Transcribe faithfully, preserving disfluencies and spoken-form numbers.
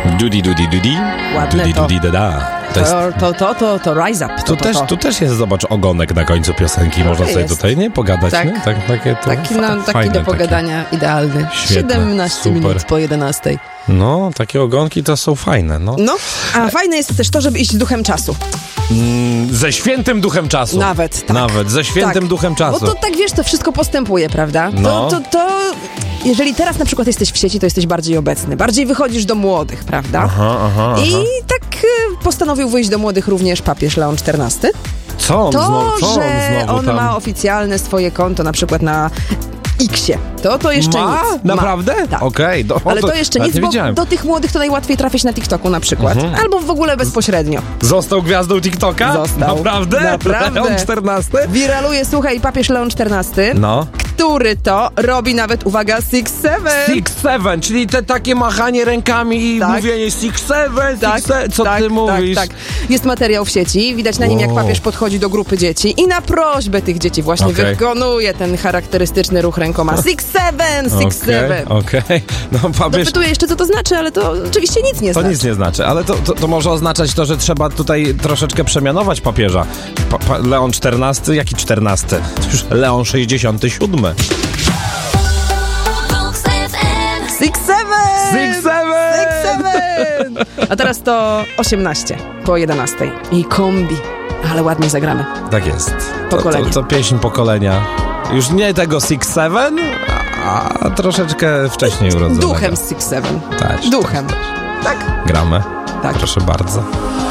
Dudi, dudi, dudi. Ładne Dudi, to. dudi, da. To, jest, To, to, to, to, to Rise Up. To, tu, to, też, to. tu też jest, zobacz, ogonek na końcu piosenki. Można sobie jest. tutaj, nie? Pogadać, Tak. nie? Tak, takie to Taki, fa- no, taki fajne, do pogadania idealny. Świetne, siedemnaście super. minut po jedenastej. No, takie ogonki to są fajne, no. No, a fajne jest też to, żeby iść duchem czasu. Mm, ze świętym duchem czasu. Nawet, tak. Nawet, ze świętym Tak. duchem czasu. Bo to tak, wiesz, to wszystko postępuje, prawda? No. To, to, to, jeżeli teraz na przykład jesteś w sieci, to jesteś bardziej obecny. Bardziej wychodzisz do młodych, prawda? Aha, aha, I aha. tak y, postanowił wyjść do młodych również papież Leon czternasty. Co on To, znowu, co że on znowu on tam... ma oficjalne swoje konto, na przykład na X-ie. To to jeszcze Ma? nic. Naprawdę? Ma. Tak. Okej. do- Ale to, to jeszcze nawet nic, nie bo wiedziałem. do tych młodych to najłatwiej trafić na TikToku na przykład. Mhm. Albo w ogóle bezpośrednio. Został gwiazdą TikToka? Został. Naprawdę? Naprawdę. Leon czternasty? Wiraluje, słuchaj, papież Leon czternasty, No. który to robi nawet, uwaga, six seven. Six Seven, czyli te takie machanie rękami i Tak. mówienie Six Seven, Tak, six seven. Co tak, ty mówisz? Tak, tak. Jest materiał w sieci, widać na nim, jak Wow. papież podchodzi do grupy dzieci i na prośbę tych dzieci właśnie Okej. wykonuje ten charakterystyczny ruch rękoma. Six seven, six seven. Okej, okej. No papież... Dopytuję jeszcze, co to znaczy, ale to oczywiście nic nie To znaczy. nic nie znaczy, ale to, to, to może oznaczać to, że trzeba tutaj troszeczkę przemianować papieża. Pa, pa, Leon czternasty, jaki czternasty? To już Leon sześćdziesiąty siódmy. Six seven! Six Seven! Six seven! A teraz to osiemnaście po jedenastej. I kombi. Ale ładnie zagramy. Tak jest. To, Pokolenie. to, to pieśń pokolenia. Już nie tego Six Seven, a, a troszeczkę wcześniej urodzonego. Duchem Six seven. Też, Duchem. też, Tak? Gramy. Tak. Proszę bardzo.